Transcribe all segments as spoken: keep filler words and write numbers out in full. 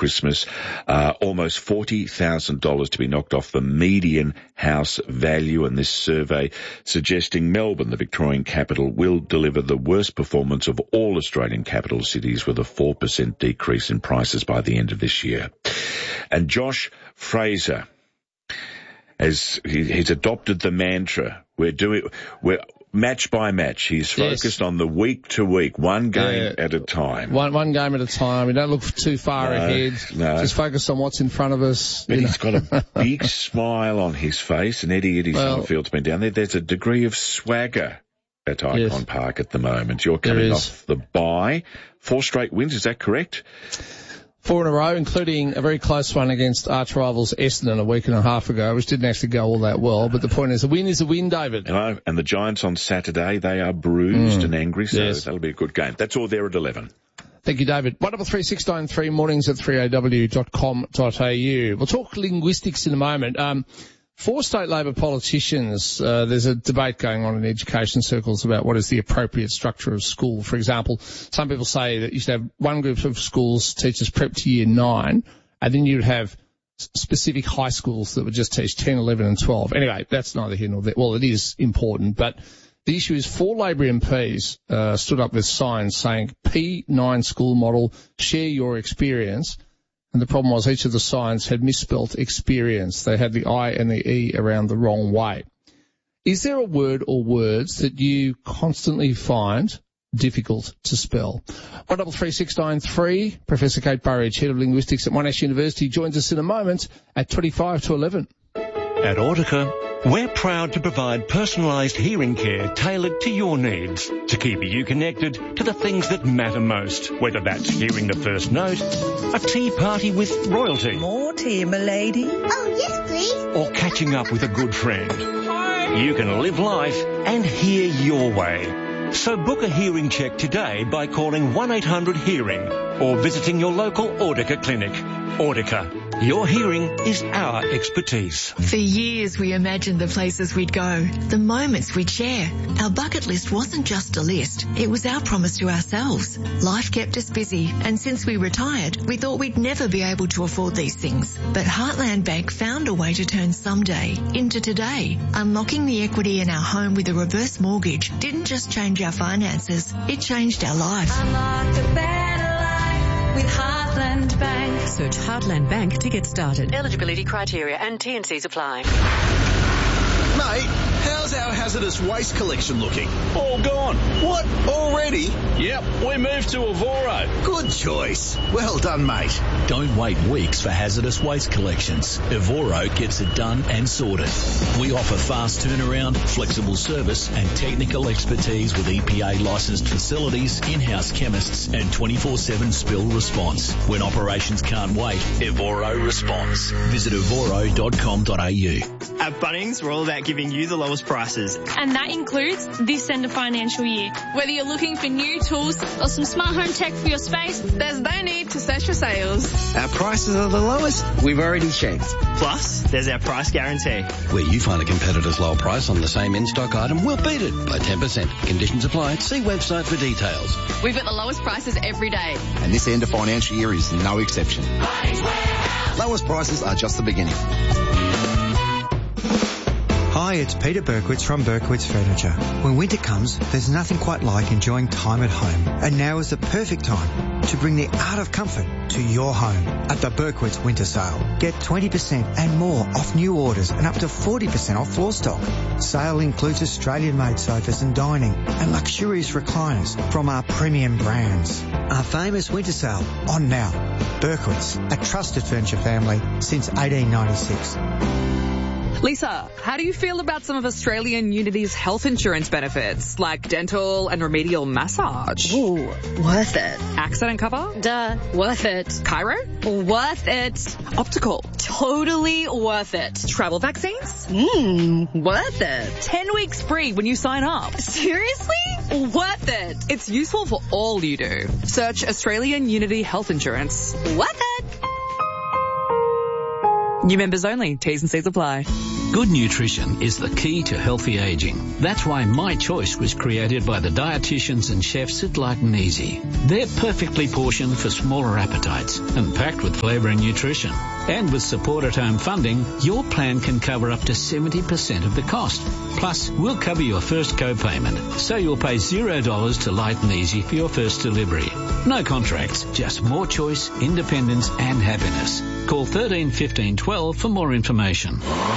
Christmas. Uh, almost forty thousand dollars to be knocked off the median house value, and this survey suggesting Melbourne, the Victorian capital, will deliver the worst performance of all Australian capital cities with a four percent decrease in prices by the end of this year. And Josh Fraser, as he, he's adopted the mantra, we're doing, we're match by match. He's focused yes. on the week to week, one game yeah. at a time. One one game at a time. We don't look too far no, ahead. No. Just focus on what's in front of us. But he's know. got a big smile on his face, and Eddie Eddie well, Summerfield's been down there. There's a degree of swagger at Icon yes. Park at the moment. You're coming off the bye. Four straight wins, is that correct? Four in a row, including a very close one against arch rivals Essendon a week and a half ago, which didn't actually go all that well. But the point is, a win is a win, David. And, I, and the Giants on Saturday, they are bruised mm. and angry, so yes. that'll be a good game. That's all there at eleven. Thank you, David. one double three six nine three, mornings at three a w dot com dot a u. We'll talk linguistics in a moment. Um, For state Labor politicians, uh, there's a debate going on in education circles about what is the appropriate structure of school. For example, some people say that you should have one group of schools teach us prep to year nine, and then you'd have specific high schools that would just teach ten, eleven and twelve. Anyway, that's neither here nor there. Well, it is important, but the issue is four Labor M Ps uh, stood up with signs saying P nine school model, share your experience. And the problem was each of the signs had misspelt experience. They had the I and the E around the wrong way. Is there a word or words that you constantly find difficult to spell? one double three six nine three, Professor Kate Burridge, Head of Linguistics at Monash University, joins us in a moment at twenty-five to eleven. At Audica, we're proud to provide personalised hearing care tailored to your needs to keep you connected to the things that matter most, whether that's hearing the first note, a tea party with royalty, more tea, m'lady. Oh, yes, please. or catching up with a good friend. Hi. You can live life and hear your way. So book a hearing check today by calling one eight hundred hearing or visiting your local Audica clinic. Audica, your hearing is our expertise. For years we imagined the places we'd go, the moments we'd share. Our bucket list wasn't just a list, it was our promise to ourselves. Life kept us busy, and since we retired, we thought we'd never be able to afford these things. But Heartland Bank found a way to turn someday into today. Unlocking the equity in our home with a reverse mortgage didn't just change our finances, it changed our life. Unlock a better life with Heartland Bank. Search Heartland Bank to get started. Eligibility criteria and T and Cs apply. Mate, how's our hazardous waste collection looking? All gone. What? Already? Yep, we moved to Evoro. Good choice. Well done, mate. Don't wait weeks for hazardous waste collections. Evoro gets it done and sorted. We offer fast turnaround, flexible service and technical expertise with E P A licensed facilities, in-house chemists and twenty-four seven spill response. When operations can't wait, Evoro responds. Visit evoro dot com dot a u. At Bunnings, we're all about giving you the lowest prices. And that includes this end of financial year. Whether you're looking for new tools or some smart home tech for your space, there's no need to search for sales. Our prices are the lowest we've already checked. Plus, there's our price guarantee. Where you find a competitor's low price on the same in-stock item, we'll beat it by ten percent. Conditions apply. See website for details. We've got the lowest prices every day. And this end of financial year is no exception. Lowest prices are just the beginning. Hi, it's Peter Berkowitz from Berkowitz Furniture. When winter comes, there's nothing quite like enjoying time at home. And now is the perfect time to bring the art of comfort to your home at the Berkowitz Winter Sale. Get twenty percent and more off new orders and up to forty percent off floor stock. Sale includes Australian-made sofas and dining and luxurious recliners from our premium brands. Our famous winter sale on now. Berkowitz, a trusted furniture family since eighteen ninety-six. Lisa, how do you feel about some of Australian Unity's health insurance benefits, like dental and remedial massage? Ooh, worth it. Accident cover? Duh, worth it. Chiro? Worth it. Optical? Totally worth it. Travel vaccines? Mmm, worth it. Ten weeks free when you sign up. Seriously? Worth it. It's useful for all you do. Search Australian Unity Health Insurance. Worth it. New members only. T's and C's apply. Good nutrition is the key to healthy aging. That's why My Choice was created by the dietitians and chefs at Light and Easy. They're perfectly portioned for smaller appetites and packed with flavour and nutrition. And with support at home funding, your plan can cover up to seventy percent of the cost. Plus, we'll cover your first co-payment, so you'll pay zero dollars to Light and Easy for your first delivery. No contracts, just more choice, independence and happiness. Call thirteen fifteen twelve for more information.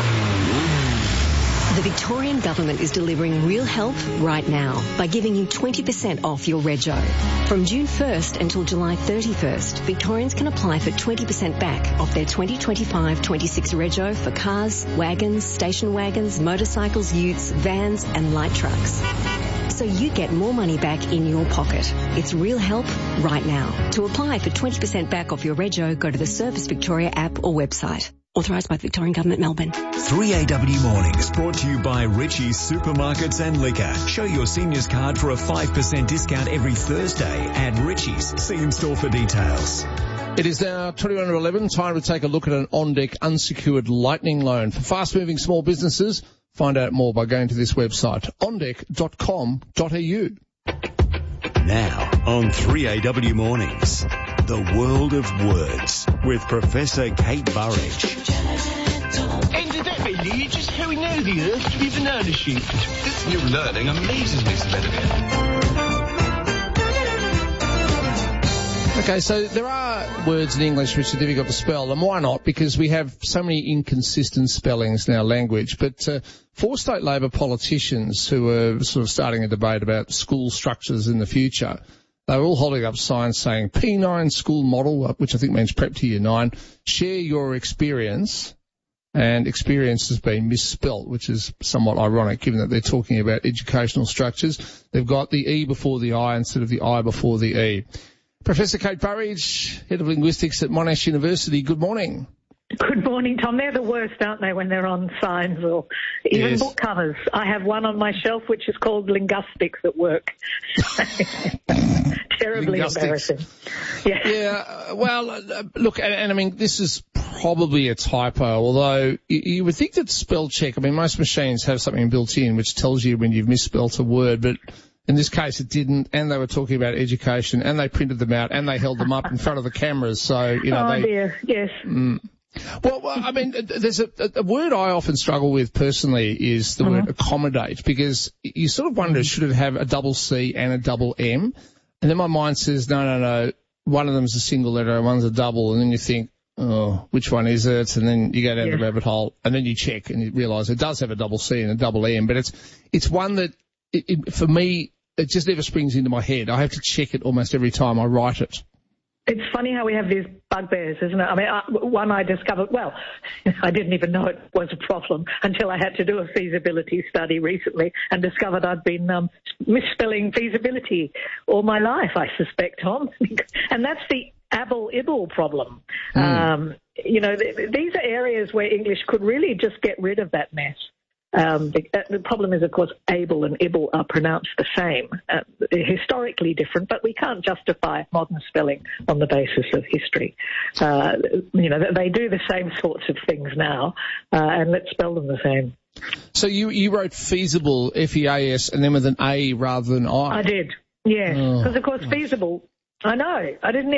The Victorian Government is delivering real help right now by giving you twenty percent off your rego. From June first until July thirty-first, Victorians can apply for twenty percent back off their twenty twenty-five twenty-six rego for cars, wagons, station wagons, motorcycles, utes, vans and light trucks. So you get more money back in your pocket. It's real help right now. To apply for twenty percent back off your rego, go to the Service Victoria app or website. Authorised by the Victorian Government, Melbourne. three A W Mornings, brought to you by Richie's Supermarkets and Liquor. Show your seniors card for a five percent discount every Thursday at Richie's. See in store for details. It is now twenty-one to eleven. Time to take a look at an on-deck unsecured lightning loan for fast-moving small businesses. Find out more by going to this website, on deck dot com dot a u. Now on three A W Mornings, the world of words with Professor Kate Burridge. Incidentally, you just how we know the Earth to be banana shaped. This new learning amazes me, Sir Benedict. Okay, so there are words in English which are difficult to spell, and why not? Because we have so many inconsistent spellings in our language. But uh, four state Labor politicians who are sort of starting a debate about school structures in the future, they were all holding up signs saying P nine school model, which I think means prep to year nine, share your experience. And experience has been misspelt, which is somewhat ironic given that they're talking about educational structures. They've got the E before the I instead of the I before the E. Professor Kate Burridge, Head of Linguistics at Monash University, good morning. Good morning, Tom. They're the worst, aren't they, when they're on signs or even Yes. book covers. I have one on my shelf which is called Linguistics at work. Terribly Linguistics. embarrassing. Yeah. Yeah, uh, well, uh, look, and, and I mean, this is probably a typo, although you, you would think that spell check, I mean, most machines have something built in which tells you when you've misspelt a word, but in this case it didn't, and they were talking about education, and they printed them out, and they held them up in front of the cameras, so, you know, oh, they... dear, yes. Mm. Well, well, I mean, there's a, a word I often struggle with personally is the word accommodate, because you sort of wonder, should it have a double C and a double M? And then my mind says, no, no, no, one of them's a single letter and one's a double, and then you think, oh, which one is it? And then you go down Yeah. the rabbit hole, and then you check and you realise it does have a double C and a double M, but it's it's one that, it, it, for me, it just never springs into my head. I have to check it almost every time I write it. It's funny how we have these bugbears, isn't it? I mean, I, one I discovered, well, I didn't even know it was a problem until I had to do a feasibility study recently and discovered I'd been um, misspelling feasibility all my life, I suspect, Tom. And that's the able-ibble problem. Mm. Um, you know, th- these are areas where English could really just get rid of that mess. Um, the, uh, the problem is, of course, able and ibble are pronounced the same, uh, historically different, but we can't justify modern spelling on the basis of history. Uh, you know, they do the same sorts of things now, uh, and let's spell them the same. So you, you wrote feasible, F E A S, and then with an A rather than I. I did, yes, Oh. because, of course, feasible, I know, I didn't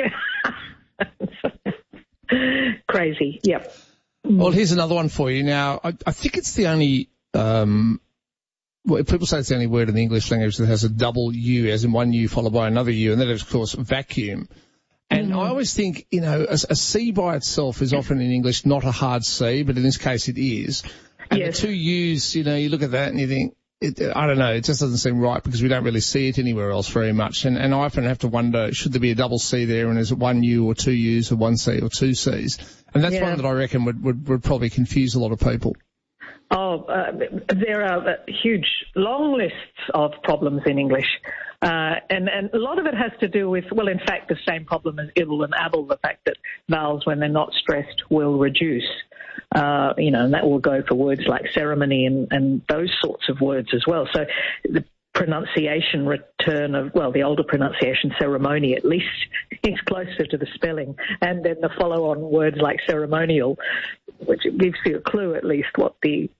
even... Crazy, yep. Well, here's another one for you. Now, I, I think it's the only... Um, well, people say it's the only word in the English language that has a double U, as in one U followed by another U, and that is, of course, vacuum. And I always think, you know, a, a C by itself is often in English not a hard C, but in this case it is. And Yes. the two U's, you know, you look at that and you think, it, I don't know, it just doesn't seem right because we don't really see it anywhere else very much. And, and I often have to wonder, should there be a double C there, and is it one U or two U's or one C or two C's? And that's Yeah. one that I reckon would, would, would probably confuse a lot of people. Oh, uh, there are uh, huge, long lists of problems in English. Uh, and, and a lot of it has to do with, well, in fact, the same problem as ibble and abble, the fact that vowels, when they're not stressed, will reduce. Uh, you know, and that will go for words like ceremony and, and those sorts of words as well. So the pronunciation return of, well, the older pronunciation, ceremony, at least, is closer to the spelling. And then the follow-on words like ceremonial, which gives you a clue at least what the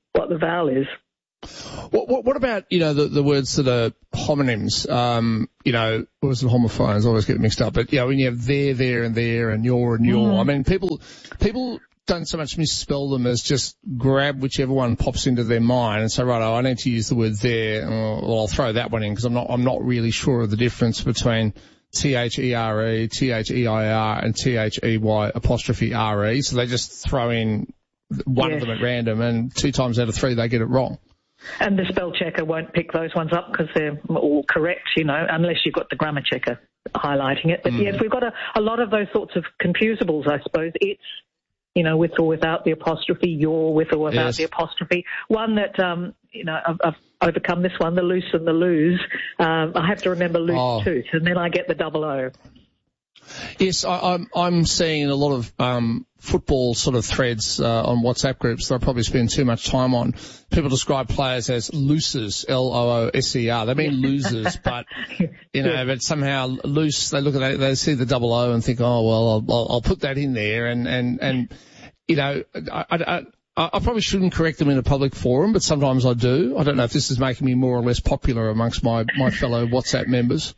what the vowel is. What, what, what about, you know, the, the words that are homonyms? Um, you know, what was it, homophones? I always get mixed up. But, you know, when you have there, there, and there, and your and your, mm. I mean, people, people don't so much misspell them as just grab whichever one pops into their mind and say, right, oh, I need to use the word there, or well, I'll throw that one in because I'm not, I'm not really sure of the difference between T H E R E, T H E I R, and T H E Y apostrophe R E. So they just throw in one yes. of them at random, and two times out of three they get it wrong. And the spell checker won't pick those ones up because they're all correct, you know, unless you've got the grammar checker highlighting it. But mm. yes, we've got a, a lot of those sorts of confusables, I suppose. It's, you know, with or without the apostrophe, your with or without yes. the apostrophe. One that, um, you know, I've, I've overcome this one, the loose and the lose. Um, I have to remember loose oh. tooth, and then I get the double O. Yes, I, I'm, I'm seeing a lot of um, football sort of threads uh, on WhatsApp groups that I probably spend too much time on. People describe players as losers, L O O S E R. They mean losers, but, you know, yeah. but somehow loose, they look at that, they see the double O and think, oh, well, I'll, I'll, I'll put that in there. And, and, and you know, I, I, I, I probably shouldn't correct them in a public forum, but sometimes I do. I don't know if this is making me more or less popular amongst my, my fellow WhatsApp members.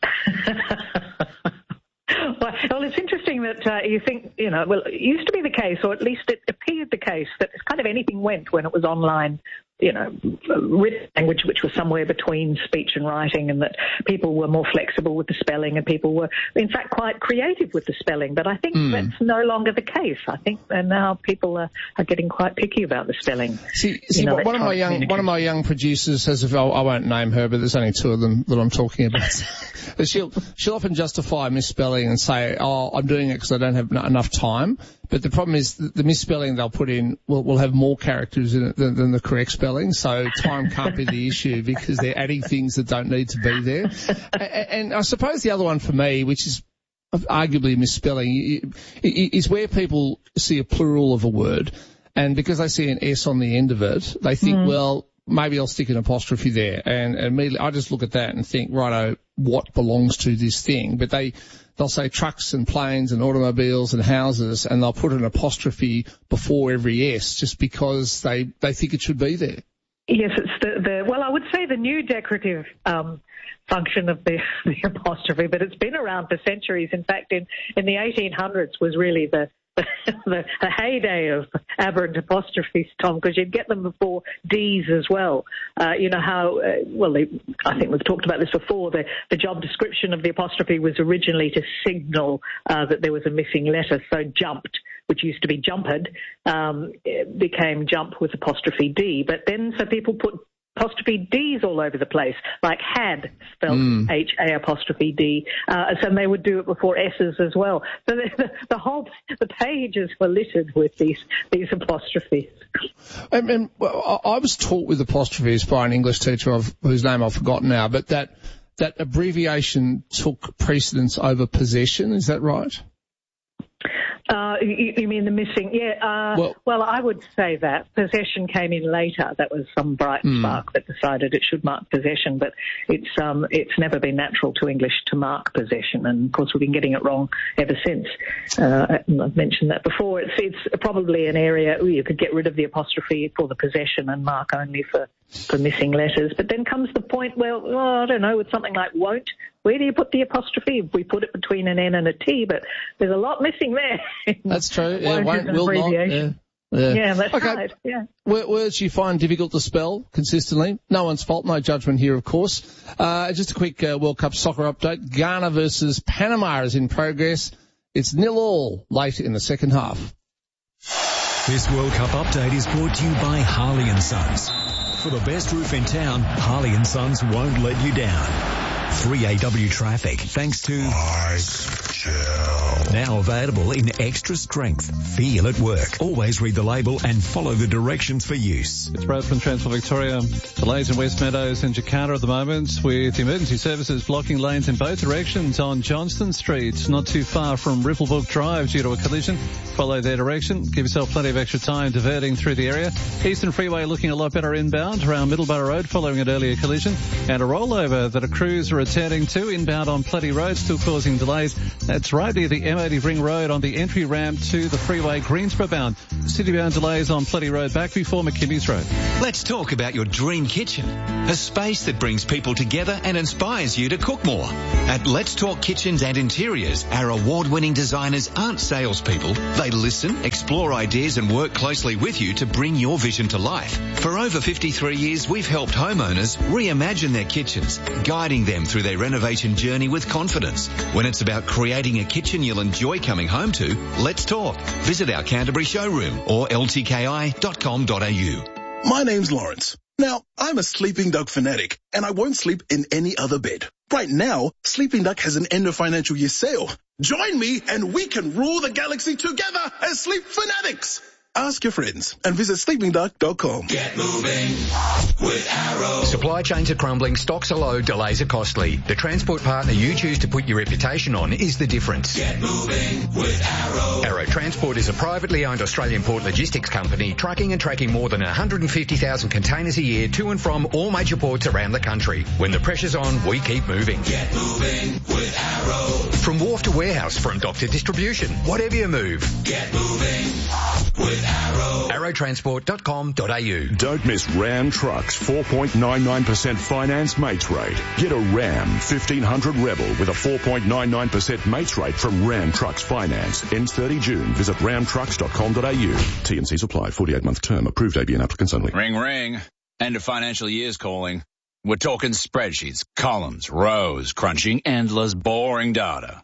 Well, it's interesting that uh, you think, you know, well, it used to be the case, or at least it appeared the case, that kind of anything went when it was online, you know, written language, which was somewhere between speech and writing, and that people were more flexible with the spelling and people were, in fact, quite creative with the spelling. But I think mm. that's no longer the case. I think and now people are, are getting quite picky about the spelling. See, see know, one of my young one of my young producers has, a, I won't name her, but there's only two of them that I'm talking about. But she'll she'll often justify misspelling and say, oh, I'm doing it because I don't have n- enough time. But the problem is the, the misspelling they'll put in will, will have more characters in it than, than the correct spelling. So time can't be the issue because they're adding things that don't need to be there. And, and I suppose the other one for me, which is arguably misspelling, is where people see a plural of a word, and because they see an S on the end of it, they think, mm. well, maybe I'll stick an apostrophe there. And immediately I just look at that and think, righto, what belongs to this thing? But they, they'll say trucks and planes and automobiles and houses, and they'll put an apostrophe before every S just because they, they think it should be there. Yes, it's the, the well, I would say the new decorative um, function of the, the apostrophe, but it's been around for centuries. In fact, in, in the eighteen hundreds was really the the, the, the heyday of aberrant apostrophes, Tom, because you'd get them before D's as well. Uh, you know how, uh, well, they, I think we've talked about this before, the, the job description of the apostrophe was originally to signal uh, that there was a missing letter, so jumped, which used to be jumped, um, it became jump with apostrophe D. But then, so people put apostrophe D's all over the place, like had spelled mm. H A apostrophe D. Uh, so they would do it before S's as well. So the, the, the whole, the pages were littered with these, these apostrophes. And, and well, I was taught with apostrophes by an English teacher of, whose name I've forgotten now, but that, that abbreviation took precedence over possession. Is that right? Uh, you, you mean the missing? Yeah. Uh, well, well, I would say that possession came in later. That was some bright mm. spark that decided it should mark possession. But it's um, it's never been natural to English to mark possession, and of course we've been getting it wrong ever since. Uh, I've mentioned that before. It's it's probably an area where you could get rid of the apostrophe for the possession and mark only for, for missing letters. But then comes the point where, well, I don't know, with something like won't. Where do you put the apostrophe? We put it between an N and a T, but there's a lot missing there. That's true. Yeah, won't, will not. Yeah. Yeah. yeah, that's okay. right. Yeah. Words you find difficult to spell consistently. No one's fault, no judgment here, of course. Uh, just a quick uh, World Cup soccer update. Ghana versus Panama is in progress. It's nil all late in the second half. This World Cup update is brought to you by Harley and Sons. For the best roof in town, Harley and Sons won't let you down. three A W traffic, thanks to Ice Gel. Now available in extra strength. Feel at work. Always read the label and follow the directions for use. It's Brad from Transport Victoria. Delays in West Meadows and Jakarta at the moment, with emergency services blocking lanes in both directions on Johnston Street, not too far from Ripplebrook Drive due to a collision. Follow their direction. Give yourself plenty of extra time diverting through the area. Eastern Freeway looking a lot better inbound around Middleborough Road following an earlier collision, and a rollover that a crews are returning to inbound on Plenty Road, still causing delays That's right near the M eighty Ring Road on the entry ramp to the freeway Greensboro bound. City-bound delays on Plenty Road back before McKinney's Road. Let's talk about your dream kitchen. A space that brings people together and inspires you to cook more. At Let's Talk Kitchens and Interiors, our award-winning designers aren't salespeople. They listen, explore ideas and work closely with you to bring your vision to life. For over fifty-three years, we've helped homeowners reimagine their kitchens, guiding them through their renovation journey with confidence. When it's about creating a kitchen you'll enjoy coming home to, let's talk. Visit our Canterbury showroom or l t k i dot com dot a u. My name's Lawrence. Now, I'm a Sleeping Dog fanatic, and I won't sleep in any other bed. Right now, Sleeping Duck has an end of financial year sale. Join me and we can rule the galaxy together as Sleep Fanatics. Ask your friends and visit sleeping duck dot com. Get moving with Arrow. Supply chains are crumbling, stocks are low, delays are costly. The transport partner you choose to put your reputation on is the difference. Get moving with Arrow. Arrow Transport is a privately owned Australian port logistics company trucking and tracking more than one hundred fifty thousand containers a year to and from all major ports around the country. When the pressure's on, we keep moving. Get moving with Arrow. From wharf to warehouse, from dock to distribution, whatever you move. Get moving with Arrow. arrow transport dot com dot a u. Don't miss Ram Trucks four point nine nine percent finance mates rate. Get a Ram fifteen hundred Rebel with a four point nine nine percent mates rate from Ram Trucks Finance. Ends thirty June. Visit ram trucks dot com dot a u. T and C's apply. forty-eight month term. Approved A B N applicants only. Ring, ring. End of financial year's calling. We're talking spreadsheets, columns, rows, crunching endless, boring data.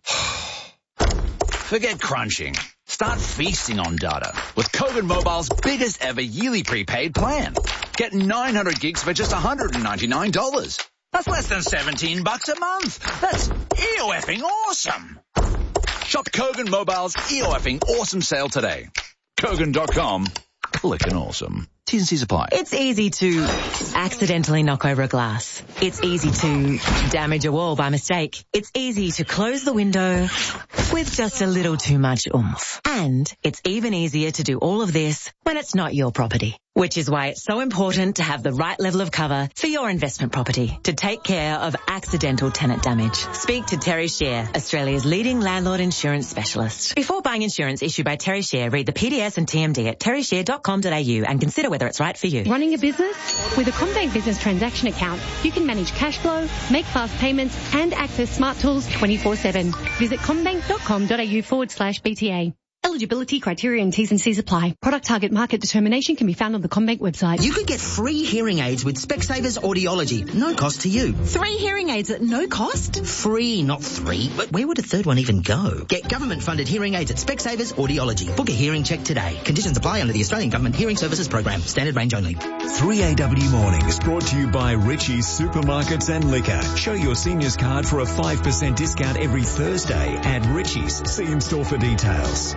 Forget crunching. Start feasting on data with Kogan Mobile's biggest ever yearly prepaid plan. Get nine hundred gigs for just one hundred ninety-nine dollars. That's less than seventeen bucks a month. That's E-O-effing awesome. Shop Kogan Mobile's E-O-effing awesome sale today. Kogan dot com. Clickin' awesome. T's and C's apply. It's easy to accidentally knock over a glass. It's easy to damage a wall by mistake. It's easy to close the window with just a little too much oomph. And it's even easier to do all of this when it's not your property. Which is why it's so important to have the right level of cover for your investment property to take care of accidental tenant damage. Speak to Terry Share, Australia's leading landlord insurance specialist. Before buying insurance issued by Terry Share, read the P D S and T M D at terry share dot com dot a u and consider whether it's right for you. Running a business? With a CommBank Business Transaction Account, you can manage cash flow, make fast payments, and access smart tools twenty-four seven. Visit commbank dot com dot a u forward slash B T A. Eligibility, criteria and T's and C's apply. Product target market determination can be found on the CommBank website. You could get free hearing aids with Specsavers Audiology. No cost to you. Three hearing aids at no cost? Free, not three. But where would a third one even go? Get government-funded hearing aids at Specsavers Audiology. Book a hearing check today. Conditions apply under the Australian Government Hearing Services Program. Standard range only. three A W Mornings brought to you by Richie's Supermarkets and Liquor. Show your seniors card for a five percent discount every Thursday at Richie's. See in store for details.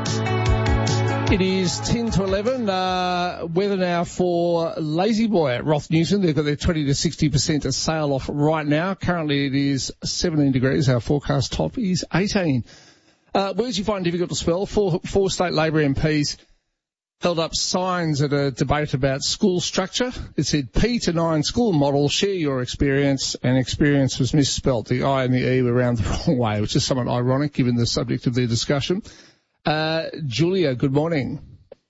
It is ten to eleven. Uh, weather now for Lazy Boy at Roth Newton. They've got their twenty to sixty percent sale off right now. Currently it is seventeen degrees. Our forecast top is eighteen. Uh, words you find difficult to spell. Four, four state Labor M Ps held up signs at a debate about school structure. It said P to nine school model, share your experience, and experience was misspelt. The I and the E were around the wrong way, which is somewhat ironic given the subject of their discussion. Uh, Julia, good morning.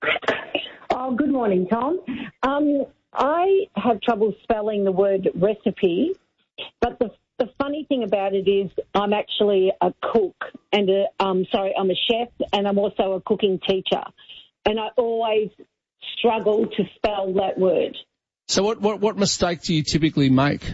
Oh, good morning, Tom. Um, I have trouble spelling the word recipe, but the the funny thing about it is I'm actually a cook and a, um, sorry, I'm a chef and I'm also a cooking teacher, and I always struggle to spell that word. So what, what, what mistake do you typically make?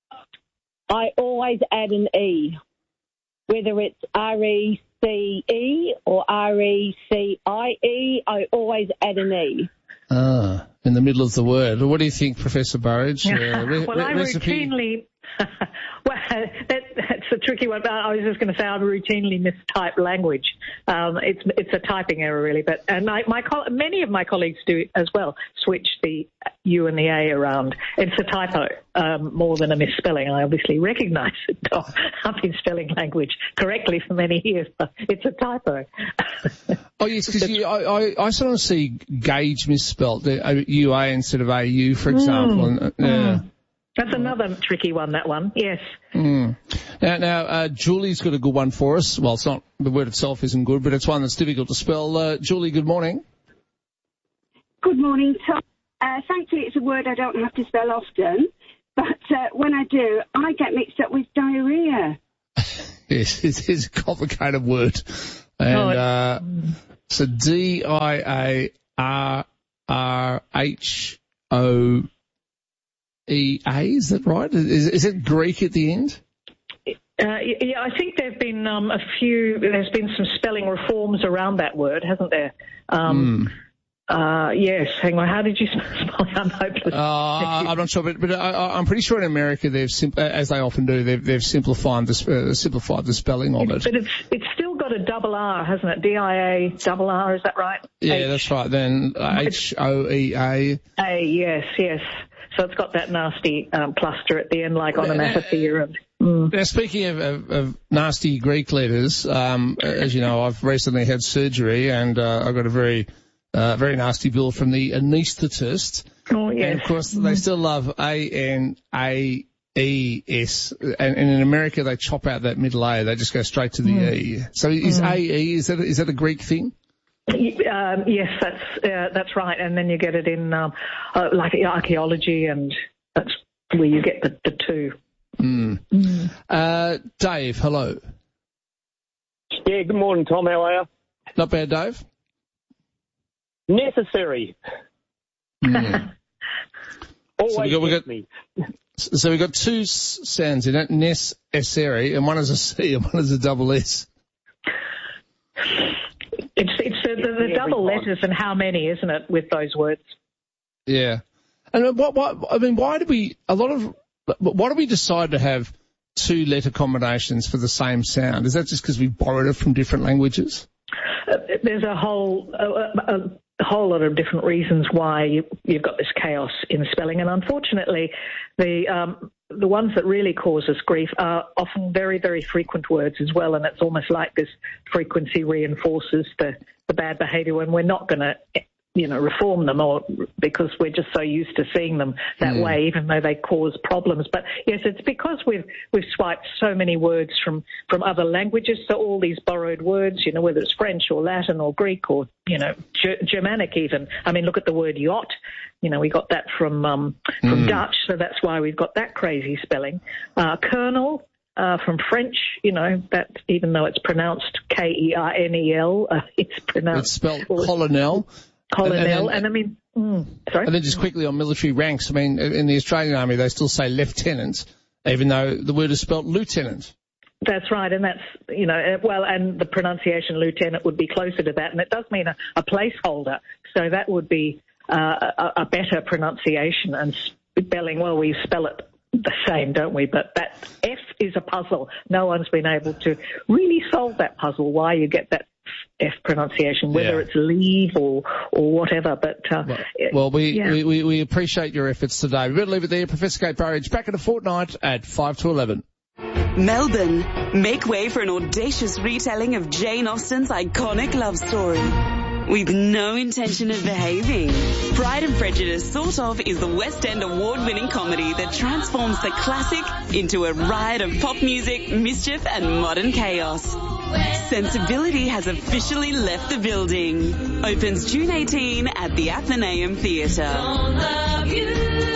I always add an E, whether it's R E C E or R E C I E, I always add an E. Ah, in the middle of the word. What do you think, Professor Burridge? Uh, re- well, I recipe? routinely... well, that, that's a tricky one. I was just going to say I routinely mistype language. Um, it's it's a typing error, really. But and I, my many of my colleagues do as well, switch the U and the A around. It's a typo um, more than a misspelling. I obviously recognise it. I've been spelling language correctly for many years, but it's a typo. Oh, yes, because I, I, I sort of see gauge misspelt, the U A instead of A U, for example. Mm. And, uh, yeah. That's another tricky one, that one, yes. Mm. Now, now uh, Julie's got a good one for us. Well, it's not, the word itself isn't good, but it's one that's difficult to spell. Uh, Julie, good morning. Good morning, Tom. Uh, thankfully, it's a word I don't have to spell often, but uh, when I do, I get mixed up with diarrhea. Yes, it is a complicated word. And Oh, uh, so D I A R R H O E A, is that right? Is, is it Greek at the end? Uh, yeah, I think there have been um, a few, there's been some spelling reforms around that word, hasn't there? Um, Mm. uh, yes, hang on, how did you spell it? I'm hopeless. Uh, I'm not sure, but, but I, I'm pretty sure in America they've, sim- as they often do, they've, they've simplified the uh, simplified the spelling of it. But it's it's still got a double R, hasn't it? D I A double R, is that right? Yeah, H- that's right. Then uh, H O E A. A, yes, yes. So it's got that nasty um, cluster at the end, like onomatopoeia. And, mm. Now, speaking of, of, of nasty Greek letters, um, as you know, I've recently had surgery and uh, I got a very, uh, very nasty bill from the anaesthetist. Oh, yes. And of course, they still love A N A E S, and, and in America they chop out that middle A. They just go straight to the Mm. E. So is Mm. A E, is that is that a Greek thing? Um, yes, that's uh, that's right, and then you get it in um, uh, like archaeology, and that's where you get the, the two. Mm. Uh, Dave, hello. Yeah, good morning, Tom. How are you? Not bad, Dave. Necessary. Mm. Always So we got, we gets got, me. so we got two s- sounds in it, necessary, and one is a C and one is a double S. It's it's the, the, the double letters and how many, isn't it, with those words? Yeah. And what, what, I mean, why do we, a lot of, why do we decide to have two letter combinations for the same sound? Is that just because we borrowed it from different languages? Uh, there's a whole a, a, a whole lot of different reasons why you, you've got this chaos in spelling, and unfortunately, the um, the ones that really cause us grief are often very, very frequent words as well, and it's almost like this frequency reinforces the, the bad behaviour when we're not going to, you know, reform them, or because we're just so used to seeing them that Mm. way, even though they cause problems. But yes, it's because we've we've swiped so many words from, from other languages, so all these borrowed words, you know, whether it's French or Latin or Greek or, you know, G- Germanic even. I mean, look at the word yacht. You know, we got that from um, from Mm. Dutch, so that's why we've got that crazy spelling. Uh, Colonel, uh, from French, you know, that even though it's pronounced K E R N E L, uh, it's pronounced... It's spelled colonel. Colonel, And- and and, then- I mean... Mm, sorry? And then just quickly on military ranks, I mean, in the Australian Army, they still say lieutenant, even though the word is spelled lieutenant. That's right, and that's, you know, uh, well, and the pronunciation lieutenant would be closer to that, and it does mean a, a placeholder, so that would be uh, a, a better pronunciation and spelling. Well, we spell it the same, don't we? But that F is a puzzle. No one's been able to really solve that puzzle, why you get that F pronunciation, whether Yeah. it's leave or or whatever. But uh, Well, we, yeah. we, we, we appreciate your efforts today. We're going to leave it there. Professor Kate Burridge back in a fortnight at five to eleven. Melbourne, make way for an audacious retelling of Jane Austen's iconic love story. With no intention of behaving. Pride and Prejudice Sort Of is the West End award-winning comedy that transforms the classic into a riot of pop music, mischief and modern chaos. Sensibility has officially left the building. Opens June eighteenth at the Athenaeum Theatre.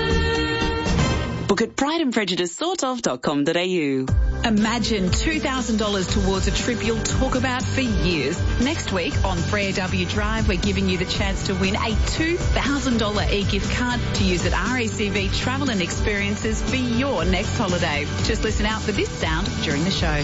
Book at pride and prejudice sort of dot com dot a u. Imagine two thousand dollars towards a trip you'll talk about for years. Next week on three A W Drive, we're giving you the chance to win a two thousand dollars e-gift card to use at R A C V Travel and Experiences for your next holiday. Just listen out for this sound during the show.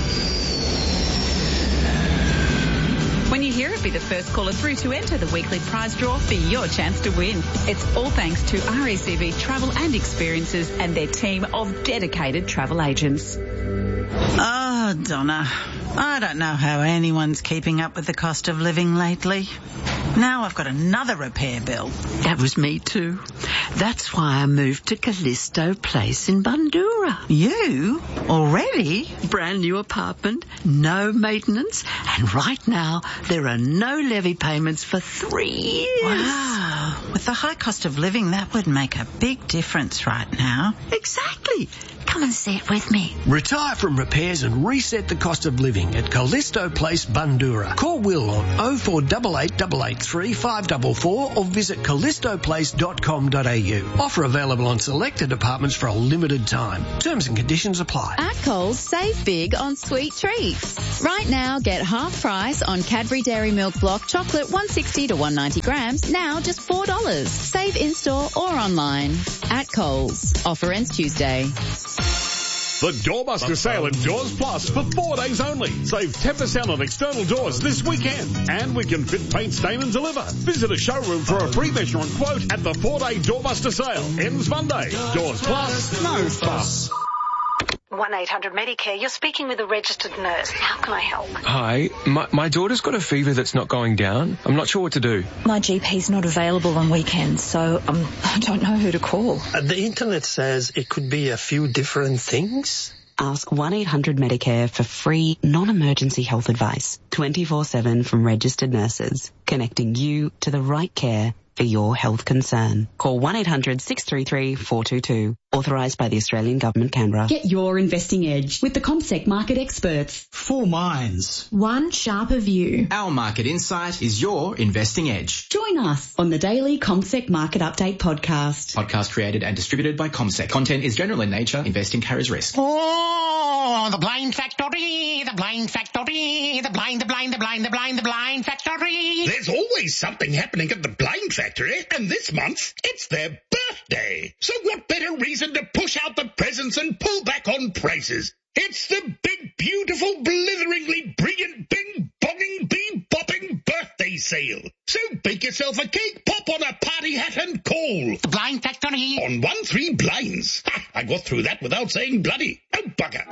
When you hear it, be the first caller through to enter the weekly prize draw for your chance to win. It's all thanks to R A C V Travel and Experiences and their team of dedicated travel agents. Oh, Donna, I don't know how anyone's keeping up with the cost of living lately. Now I've got another repair bill. That was me too. That's why I moved to Callisto Place in Bundoora. You? Already? Brand new apartment, no maintenance, and right now there are no levy payments for three years. Wow. With the high cost of living, that would make a big difference right now. Exactly. Come and see it with me. Retire from repairs and reset the cost of living at Callisto Place, Bundoora. Call Will on oh four eight eight, eight eight three, five four four or visit callisto place dot com dot a u. Offer available on selected apartments for a limited time. Terms and conditions apply. At Coles, save big on sweet treats. Right now, get half price on Cadbury Dairy Milk Block chocolate one sixty to one ninety grams, now just four dollars. Save in-store or online. At Coles. Offer ends Tuesday. The Doorbuster sale at Doors Plus for four days only. Save ten percent on external doors this weekend. And we can fit, paint, stain and deliver. Visit a showroom for a free measurement quote at the four-day Doorbuster sale. Ends Monday. Doors Plus, no fuss. one eight hundred Medicare, you're speaking with a registered nurse. How can I help? Hi, my, my daughter's got a fever that's not going down. I'm not sure what to do. My G P's not available on weekends, so um, I don't know who to call. Uh, the internet says it could be a few different things. Ask one eight hundred Medicare for free, non-emergency health advice. twenty-four seven from registered nurses, connecting you to the right care for your health concern. Call one eight hundred, six three three, four two two. Authorised by the Australian Government, Canberra. Get your investing edge with the CommSec market experts. Four minds. One sharper view. Our market insight is your investing edge. Join us on the daily CommSec Market Update podcast. Podcast created and distributed by CommSec. Content is general in nature. Investing carries risk. Oh, the blind factory, the blind factory, the blind, the blind, the blind, the blind, the blind factory. There's always something happening at the blind factory, and this month it's their birthday. So what better reason to push out the presents and pull back on prices? It's the big, beautiful, blitheringly brilliant, bing-bonging, bee-bopping birthday sale. So bake yourself a cake, pop on a party hat and call. The Blind Factory. On one three blinds. Ha, I got through that without saying bloody. Oh, bugger.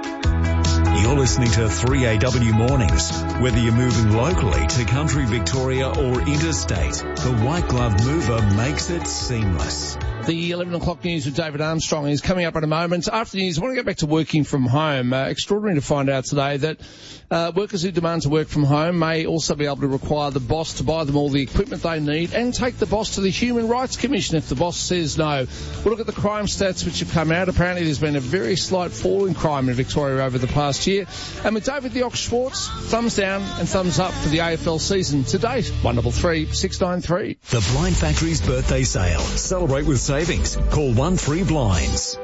You're listening to three A W Mornings. Whether you're moving locally to country Victoria or interstate, the White Glove Mover makes it seamless. The eleven o'clock news with David Armstrong is coming up in a moment. After the news, I want to go back to working from home. Uh, extraordinary to find out today that uh, workers who demand to work from home may also be able to require the boss to buy them all the equipment they need and take the boss to the Human Rights Commission if the boss says no. We'll look at the crime stats which have come out. Apparently there's been a very slight fall in crime in Victoria over the past year. And with David the Ox Schwartz, thumbs down and thumbs up for the A F L season to date. one double three, six nine three. The Blind Factory's birthday sale. Celebrate with savings. Call one three blinds.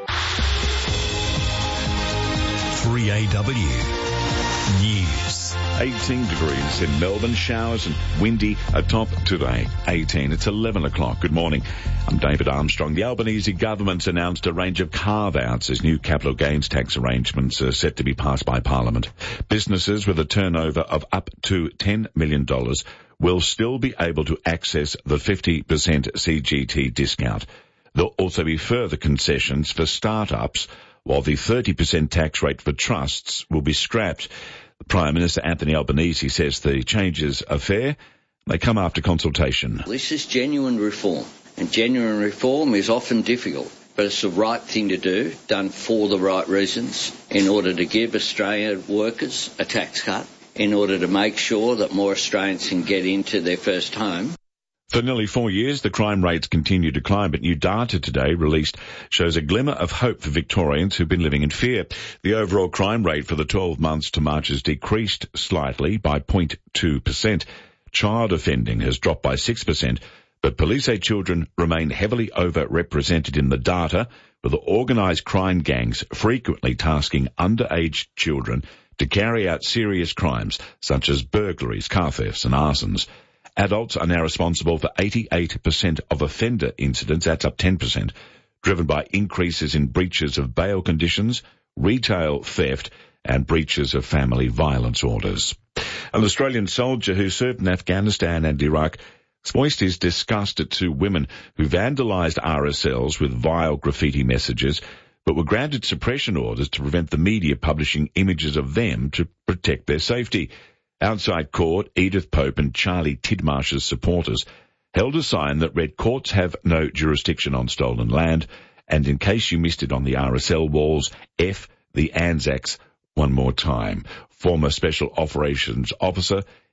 three A W News. eighteen degrees in Melbourne, showers and windy atop today. eighteen. It's eleven o'clock. Good morning. I'm David Armstrong. The Albanese government's announced a range of carve-outs as new capital gains tax arrangements are set to be passed by Parliament. Businesses with a turnover of up to ten million dollars will still be able to access the fifty percent C G T discount. There'll also be further concessions for start-ups, while the thirty percent tax rate for trusts will be scrapped. Prime Minister Anthony Albanese says the changes are fair. They come after consultation. This is genuine reform, and genuine reform is often difficult, but it's the right thing to do, done for the right reasons, in order to give Australian workers a tax cut, in order to make sure that more Australians can get into their first home. For nearly four years, the crime rates continue to climb, but new data today released shows a glimmer of hope for Victorians who've been living in fear. The overall crime rate for the twelve months to March has decreased slightly by zero point two percent. Child offending has dropped by six percent, but police say children remain heavily overrepresented in the data, with organised crime gangs frequently tasking underage children to carry out serious crimes such as burglaries, car thefts and arsons. Adults are now responsible for eighty-eight percent of offender incidents, that's up ten percent, driven by increases in breaches of bail conditions, retail theft and breaches of family violence orders. An Australian soldier who served in Afghanistan and Iraq voiced his disgust at two women who vandalised R S Ls with vile graffiti messages, but were granted suppression orders to prevent the media publishing images of them to protect their safety. Outside court, Edith Pope and Charlie Tidmarsh's supporters held a sign that read, "Courts have no jurisdiction on stolen land," and in case you missed it on the R S L walls, F the Anzacs one more time. Former Special Operations Officer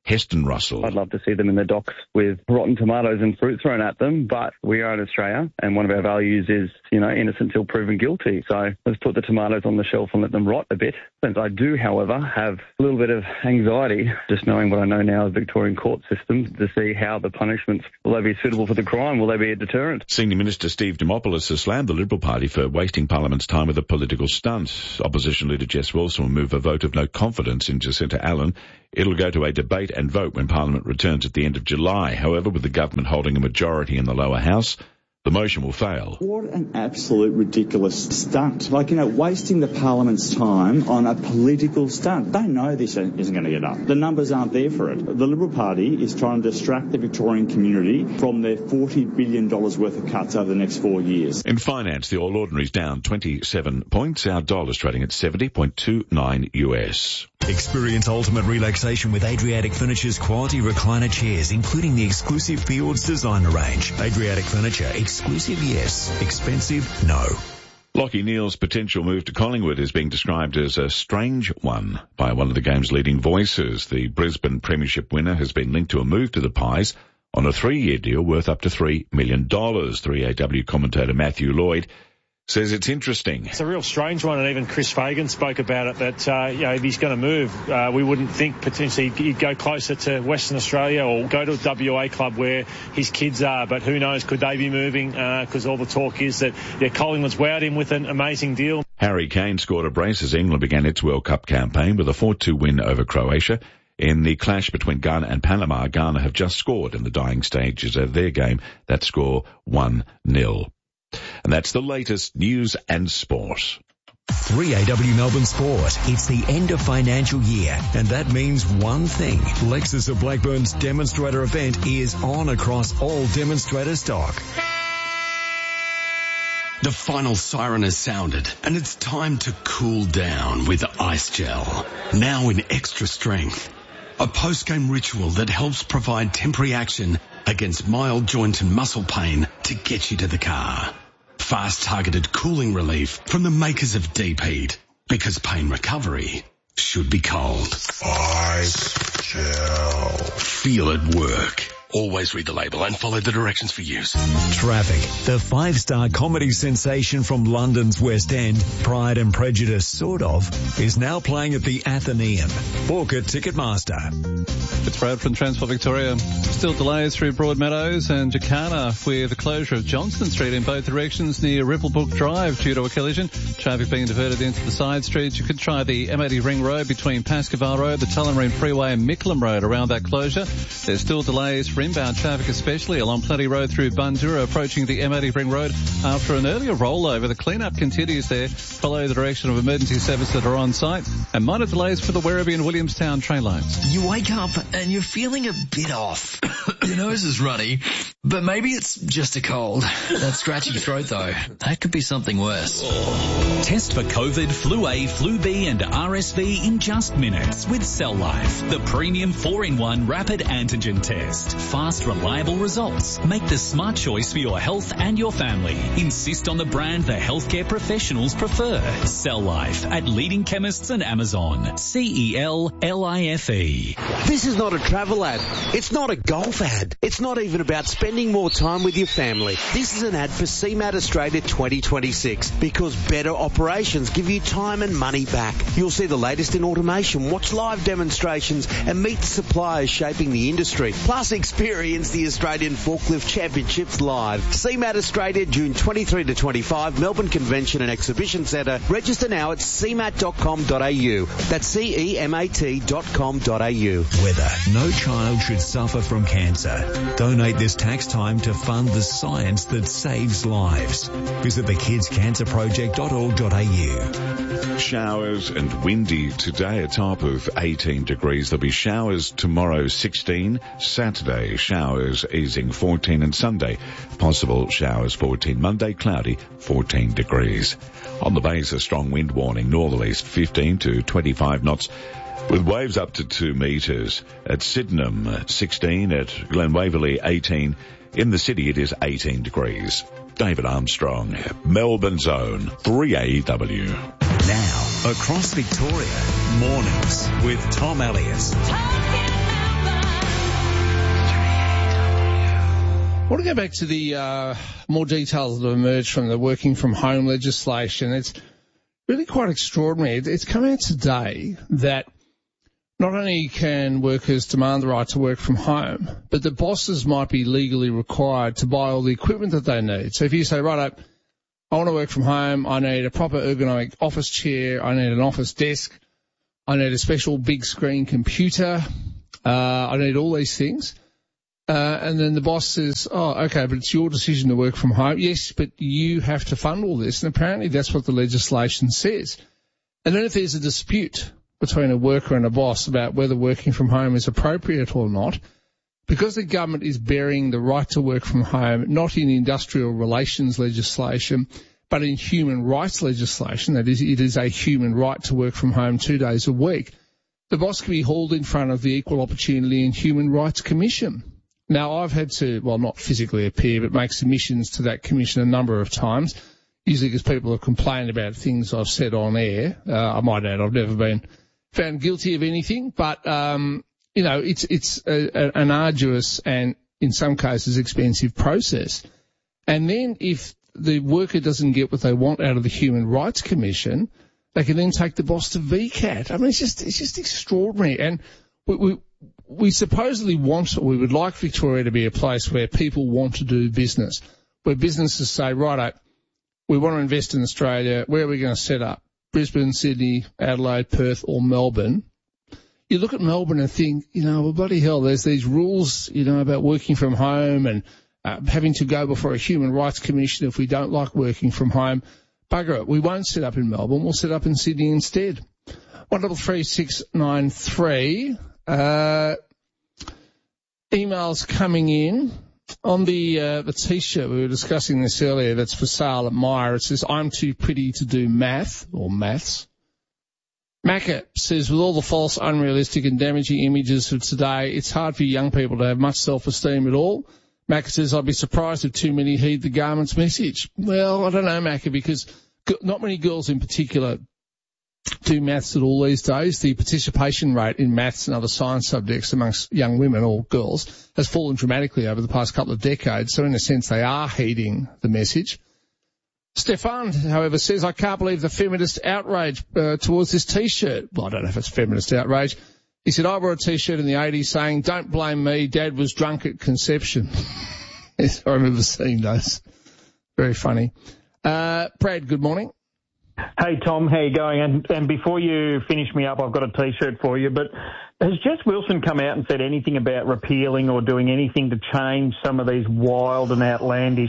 Heston Russell. I'd love to see them in the docks with rotten tomatoes and fruit thrown at them, but we are in Australia, and one of our values is, you know, innocent till proven guilty. So let's put the tomatoes on the shelf and let them rot a bit. And I do, however, have a little bit of anxiety, just knowing what I know now of Victorian court systems, to see how the punishments, will they be suitable for the crime? Will they be a deterrent? Senior Minister Steve Dimopoulos has slammed the Liberal Party for wasting Parliament's time with a political stunt. Opposition Leader Jess Wilson will move a vote of no confidence in Jacinta Allen. It'll go to a debate and vote when Parliament returns at the end of July. However, with the government holding a majority in the lower house, the motion will fail. What an absolute ridiculous stunt. Like, you know, wasting the Parliament's time on a political stunt. They know this isn't going to get done. The numbers aren't there for it. The Liberal Party is trying to distract the Victorian community from their forty billion dollars worth of cuts over the next four years. In finance, the All Ordinary's down twenty-seven points. Our dollar's trading at seventy point two nine U S. Experience ultimate relaxation with Adriatic Furniture's quality recliner chairs, including the exclusive Fields designer range. Adriatic Furniture, exclusive yes, expensive no. Lachie Neale's potential move to Collingwood is being described as a strange one by one of the game's leading voices. The Brisbane Premiership winner has been linked to a move to the Pies on a three-year deal worth up to three million dollars. three A W commentator Matthew Lloyd says it's interesting. It's a real strange one, and even Chris Fagan spoke about it, that uh, you know, if he's going to move, uh, we wouldn't think potentially he'd go closer to Western Australia or go to a W A club where his kids are, but who knows, could they be moving, because uh, all the talk is that yeah, Collingwood's wowed him with an amazing deal. Harry Kane scored a brace as England began its World Cup campaign with a four two win over Croatia. In the clash between Ghana and Panama, Ghana have just scored in the dying stages of their game. That score one nil. And that's the latest news and sport. three A W Melbourne Sport. It's the end of financial year, and that means one thing. Lexus of Blackburn's demonstrator event is on across all demonstrator stock. The final siren has sounded, and it's time to cool down with Ice Gel. Now in extra strength. A post-game ritual that helps provide temporary action against mild joint and muscle pain to get you to the car. Fast targeted cooling relief from the makers of Deep Heat, because pain recovery should be cold. Ice Gel. Feel it work. Always read the label and follow the directions for use. Traffic. The five-star comedy sensation from London's West End, Pride and Prejudice sort of, is now playing at the Athenaeum. Book at Ticketmaster. It's Brad from Transport Victoria. Still delays through Broadmeadows and Jacana with the closure of Johnston Street in both directions near Ripplebrook Drive due to a collision. Traffic being diverted into the side streets. You could try the M eighty Ring Road between Pascoval Road, the Tullamarine Freeway and Mickleham Road around that closure. There's still delays for inbound traffic, especially along Plenty Road through Bundoora, approaching the M eighty Ring Road after an earlier rollover. The clean-up continues there. Follow the direction of emergency service that are on site, and minor delays for the Werribee and Williamstown train lines. You wake up and you're feeling a bit off. Your nose is runny, but maybe it's just a cold. That scratchy throat, though, that could be something worse. Test for COVID, Flu A, Flu B and R S V in just minutes with Cell Life, the premium four in one rapid antigen test. Fast, reliable results. Make the smart choice for your health and your family. Insist on the brand the healthcare professionals prefer. Cell Life at leading chemists and Amazon. C E L L I F E. This is not a travel ad. It's not a golf ad. It's not even about spending more time with your family. This is an ad for C MAT Australia twenty twenty-six, because better operations give you time and money back. You'll see the latest in automation, watch live demonstrations and meet the suppliers shaping the industry. Plus experience the Australian Forklift Championships live. C MAT Australia, June twenty-third to twenty-fifth, Melbourne Convention and Exhibition Centre. Register now at c mat dot com dot a u. That's C E M A T dot com dot a u. Whether no child should suffer from cancer. Donate this tax time to fund the science that saves lives. Visit the kids cancer project dot org dot a u. Showers and windy today, a top of eighteen degrees. There'll be showers tomorrow, sixteen. Saturday, showers easing, fourteen. And Sunday, possible showers, fourteen. Monday, cloudy, fourteen degrees. On the base, a strong wind warning, northerlies fifteen to twenty-five knots, with waves up to two metres. At Sydenham, sixteen. At Glen Waverley, eighteen. In the city, it is eighteen degrees. David Armstrong, Melbourne's own three A W. Now, across Victoria, mornings with Tom Elliott. I want to go back to the uh, more details that have emerged from the working from home legislation. It's really quite extraordinary. It's come out today that not only can workers demand the right to work from home, but the bosses might be legally required to buy all the equipment that they need. So if you say, right up, I want to work from home, I need a proper ergonomic office chair, I need an office desk, I need a special big screen computer, uh, I need all these things. Uh, and then the boss says, oh, okay, but it's your decision to work from home. Yes, but you have to fund all this. And apparently that's what the legislation says. And then if there's a dispute between a worker and a boss about whether working from home is appropriate or not, because the government is burying the right to work from home, not in industrial relations legislation, but in human rights legislation, that is, it is a human right to work from home two days a week, the boss can be hauled in front of the Equal Opportunity and Human Rights Commission. Now, I've had to, well, not physically appear, but make submissions to that commission a number of times, usually because people have complained about things I've said on air. Uh, I might add, I've never been found guilty of anything, but, um, you know, it's it's a, a, an arduous and, in some cases, expensive process. And then if the worker doesn't get what they want out of the Human Rights Commission, they can then take the boss to V CAT. I mean, it's just it's just extraordinary. And we... we We supposedly want, we would like Victoria to be a place where people want to do business, where businesses say, right, we want to invest in Australia. Where are we going to set up? Brisbane, Sydney, Adelaide, Perth or Melbourne. You look at Melbourne and think, you know, well, bloody hell, there's these rules, you know, about working from home and uh, having to go before a Human Rights Commission if we don't like working from home. Bugger it. We won't set up in Melbourne. We'll set up in Sydney instead. one double three six nine three. Uh, emails coming in on the uh, the T-shirt. We were discussing this earlier. That's for sale at Myer. It says, I'm too pretty to do math or maths. Macca says, with all the false, unrealistic and damaging images of today, it's hard for young people to have much self-esteem at all. Macca says, I'd be surprised if too many heed the garment's message. Well, I don't know, Macca, because not many girls in particular do maths at all these days. The participation rate in maths and other science subjects amongst young women or girls has fallen dramatically over the past couple of decades. So in a sense, they are heeding the message. Stefan, however, says, I can't believe the feminist outrage uh, towards this T-shirt. Well, I don't know if it's feminist outrage. He said, I wore a T-shirt in the eighties saying, don't blame me, Dad was drunk at conception. Yes, I remember seeing those. Very funny. Uh, Brad, good morning. Hey, Tom, how you going? And, and before you finish me up, I've got a T-shirt for you. But has Jess Wilson come out and said anything about repealing or doing anything to change some of these wild and outlandish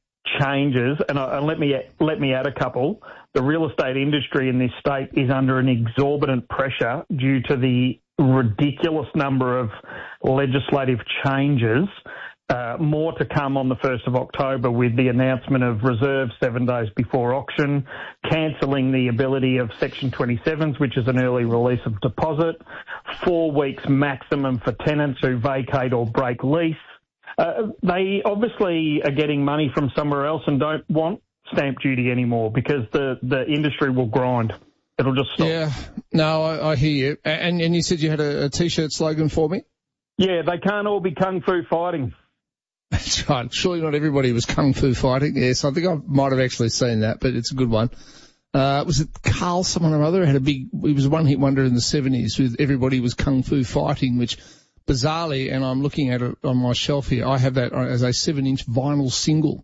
changes? And, I, and let me let me add a couple. The real estate industry in this state is under an exorbitant pressure due to the ridiculous number of legislative changes. Uh, more to come on the first of October with the announcement of reserves seven days before auction, cancelling the ability of Section twenty-sevens, which is an early release of deposit, four weeks maximum for tenants who vacate or break lease. Uh, they obviously are getting money from somewhere else and don't want stamp duty anymore because the, the industry will grind. It'll just stop. Yeah, no, I, I hear you. And, and you said you had a, a T-shirt slogan for me? Yeah, they can't all be kung fu fighting. That's right. Surely not everybody was kung fu fighting. Yes, I think I might have actually seen that, but it's a good one. Uh, was it Carl someone or other? Had a big, he was a one-hit wonder in the seventies with everybody was kung fu fighting, which bizarrely, and I'm looking at it on my shelf here, I have that as a seven-inch vinyl single.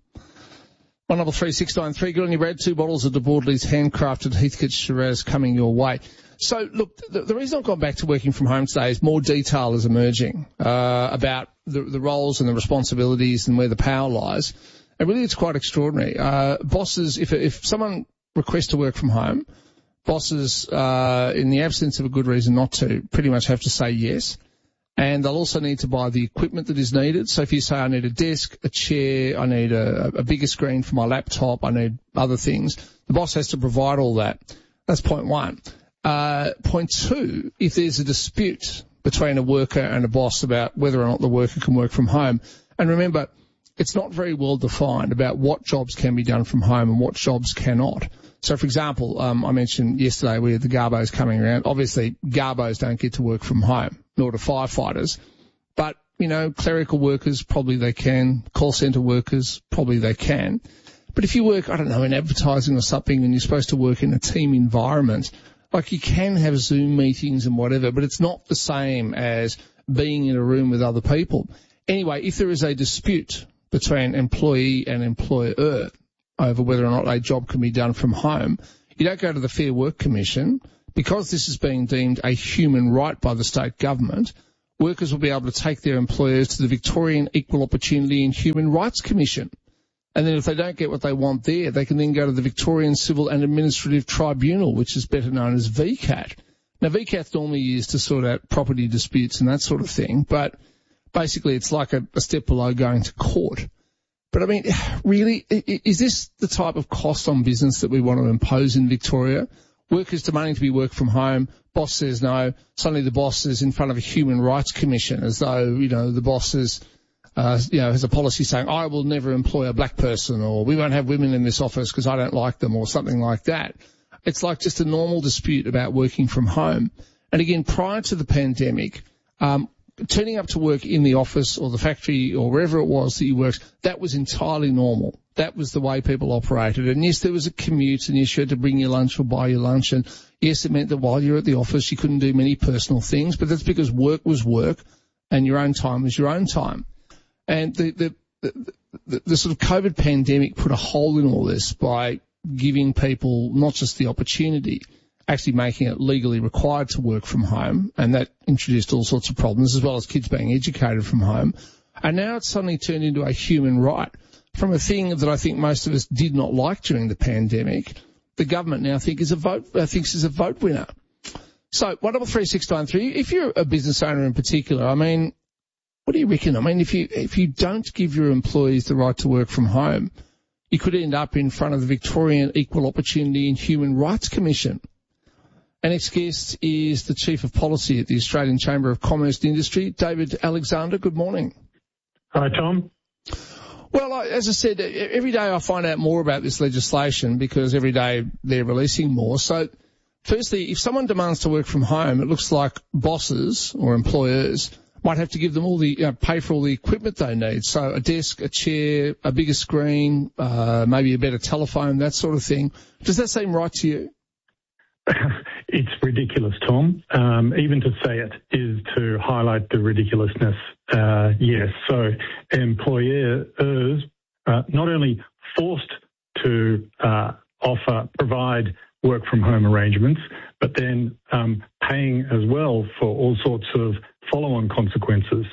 one double three six nine three. Good on you, Brad. Two bottles of De Bordeley's handcrafted Heathcote Shiraz coming your way. So, look, the, the reason I've gone back to working from home today is more detail is emerging uh, about the, the roles and the responsibilities and where the power lies. And really, it's quite extraordinary. Uh, bosses, if if someone requests to work from home, bosses, uh, in the absence of a good reason not to, pretty much have to say yes. And they'll also need to buy the equipment that is needed. So if you say, I need a desk, a chair, I need a, a bigger screen for my laptop, I need other things, the boss has to provide all that. That's point one. Uh, point two, if there's a dispute between a worker and a boss about whether or not the worker can work from home, and remember, it's not very well defined about what jobs can be done from home and what jobs cannot. So, for example, um, I mentioned yesterday we had the Garbos coming around. Obviously, Garbos don't get to work from home, nor do firefighters. But, you you know, clerical workers, probably they can. Call centre workers, probably they can. But if you work, I don't know, in advertising or something and you're supposed to work in a team environment, like you can have Zoom meetings and whatever, but it's not the same as being in a room with other people. Anyway, if there is a dispute between employee and employer over whether or not a job can be done from home, you don't go to the Fair Work Commission. Because this is being deemed a human right by the state government, workers will be able to take their employers to the Victorian Equal Opportunity and Human Rights Commission. And then if they don't get what they want there, they can then go to the Victorian Civil and Administrative Tribunal, which is better known as V CAT. Now, V CAT's normally used to sort out property disputes and that sort of thing, but basically it's like a, a step below going to court. But, I mean, really, is this the type of cost on business that we want to impose in Victoria? Workers demanding to be work from home, boss says no, suddenly the boss is in front of a Human Rights Commission as though, you know, the boss is, uh, you know, has a policy saying, I will never employ a black person, or we won't have women in this office because I don't like them, or something like that. It's like just a normal dispute about working from home. And again, prior to the pandemic, um, turning up to work in the office or the factory or wherever it was that you worked, that was entirely normal. That was the way people operated. And yes, there was a commute, and yes, you had to bring your lunch or buy your lunch. And yes, it meant that while you're at the office, you couldn't do many personal things, but that's because work was work and your own time was your own time. And the, the, the, the, the sort of COVID pandemic put a hole in all this by giving people not just the opportunity, actually making it legally required to work from home. And that introduced all sorts of problems, as well as kids being educated from home. And now it's suddenly turned into a human right. From a thing that I think most of us did not like during the pandemic, the government now think is a vote, uh, thinks is a vote winner. So, one double three six nine three. If you're a business owner in particular, I mean, what do you reckon? I mean, if you if you don't give your employees the right to work from home, you could end up in front of the Victorian Equal Opportunity and Human Rights Commission. Our next guest is the Chief of Policy at the Australian Chamber of Commerce and Industry, David Alexander. Good morning. Hi, Tom. Well, as I said, every day I find out more about this legislation because every day they're releasing more. So, firstly, if someone demands to work from home, it looks like bosses or employers might have to give them all the, you know, pay for all the equipment they need. So a desk, a chair, a bigger screen, uh, maybe a better telephone, that sort of thing. Does that seem right to you? It's ridiculous, Tom. Um, even to say it is to highlight the ridiculousness. Uh, yes, so employers uh, not only forced to uh, offer, provide work from home arrangements, but then um, paying as well for all sorts of follow-on consequences.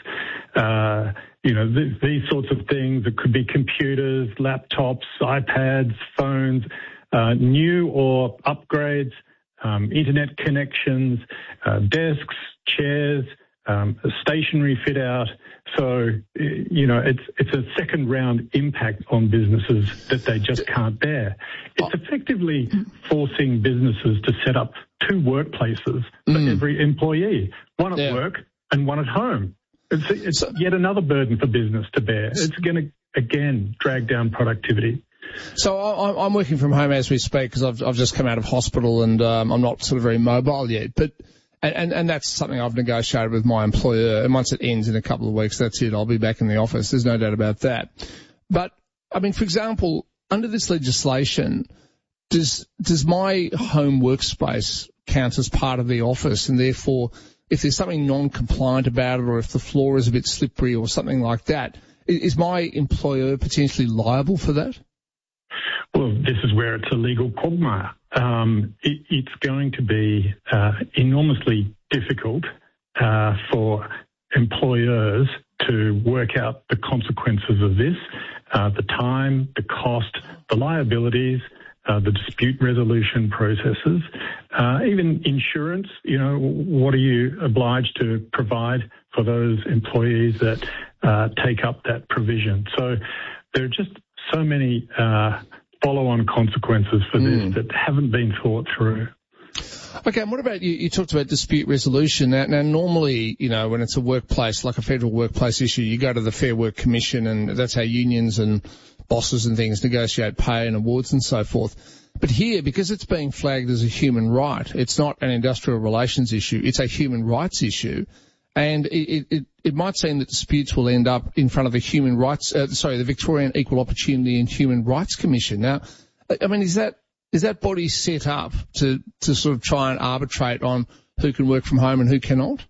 Uh, you know, th- these sorts of things, it could be computers, laptops, iPads, phones, uh, new or upgrades, Um, internet connections, uh, desks, chairs, um, a stationary fit out. So, you know, it's it's a second round impact on businesses that they just can't bear. It's effectively forcing businesses to set up two workplaces for mm. every employee, one at yeah. work and one at home. It's, it's so, yet another burden for business to bear. It's going to, again, drag down productivity. So I'm working from home as we speak because I've, I've just come out of hospital and um, I'm not sort of very mobile yet. But and, and, and that's something I've negotiated with my employer. And once it ends in a couple of weeks, that's it. I'll be back in the office. There's no doubt about that. But, I mean, for example, under this legislation, does does my home workspace count as part of the office? And therefore, if there's something non-compliant about it or if the floor is a bit slippery or something like that, is my employer potentially liable for that? Well, this is where it's a legal quagmire. Um, it, it's going to be uh, enormously difficult uh, for employers to work out the consequences of this, uh, the time, the cost, the liabilities, uh, the dispute resolution processes, uh, even insurance. You know, what are you obliged to provide for those employees that uh, take up that provision? So there are just so many uh, follow-on consequences for mm. this that haven't been thought through. Okay, and what about you? You talked about dispute resolution. Now, now, normally, you know, when it's a workplace, like a federal workplace issue, you go to the Fair Work Commission, and that's how unions and bosses and things negotiate pay and awards and so forth. But here, because it's being flagged as a human right, it's not an industrial relations issue, it's a human rights issue. And it, it, it might seem that disputes will end up in front of the human rights, uh, sorry, the Victorian Equal Opportunity and Human Rights Commission. Now, I mean, is that, is that body set up to, to sort of try and arbitrate on who can work from home and who cannot?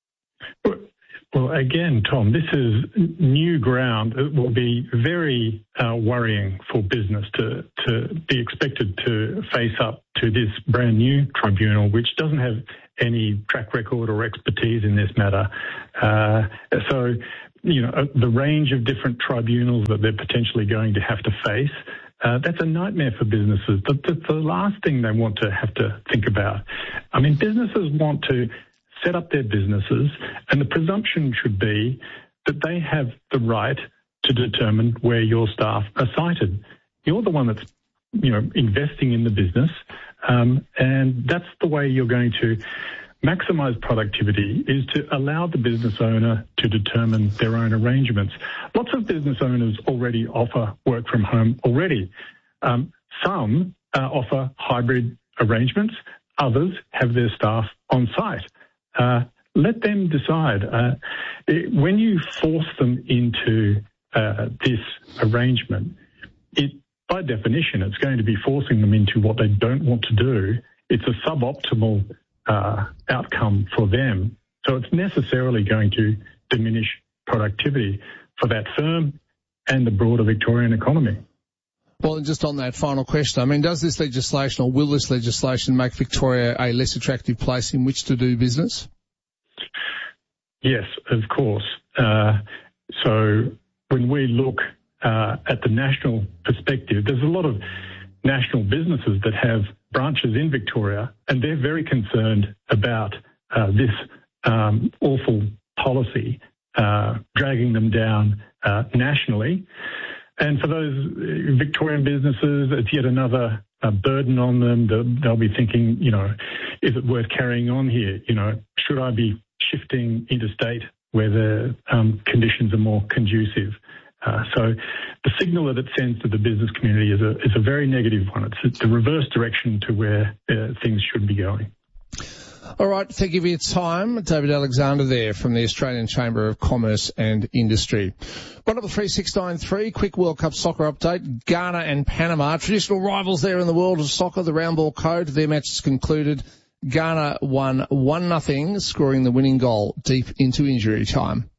Well, again, Tom, this is new ground. It will be very uh, worrying for business to, to be expected to face up to this brand new tribunal, which doesn't have any track record or expertise in this matter. Uh, so, you know, the range of different tribunals that they're potentially going to have to face, uh, that's a nightmare for businesses. But that's the last thing they want to have to think about. I mean, businesses want to set up their businesses, and the presumption should be that they have the right to determine where your staff are sited. You're the one that's, you know, investing in the business, um, and that's the way you're going to maximise productivity, is to allow the business owner to determine their own arrangements. Lots of business owners already offer work from home already. Um, some uh, offer hybrid arrangements. Others have their staff on site. Uh, let them decide. Uh, it, when you force them into uh, this arrangement, it, by definition, it's going to be forcing them into what they don't want to do. It's a suboptimal uh, outcome for them. So it's necessarily going to diminish productivity for that firm and the broader Victorian economy. Well, and just on that final question, I mean, does this legislation or will this legislation make Victoria a less attractive place in which to do business? Yes, of course. Uh, so when we look uh, at the national perspective, there's a lot of national businesses that have branches in Victoria, and they're very concerned about uh, this um, awful policy uh, dragging them down uh, nationally. And for those Victorian businesses, it's yet another uh, burden on them. They'll, they'll be thinking, you know, is it worth carrying on here? You know, should I be shifting interstate where the um, conditions are more conducive? Uh, so the signal that it sends to the business community is a, is a very negative one. It's, it's the reverse direction to where uh, things should be going. All right, thank you for your time. David Alexander there from the Australian Chamber of Commerce and Industry. one double three six nine three, quick World Cup soccer update. Ghana and Panama, traditional rivals there in the world of soccer, the round ball code. Their match is concluded. Ghana won one nothing, scoring the winning goal deep into injury time.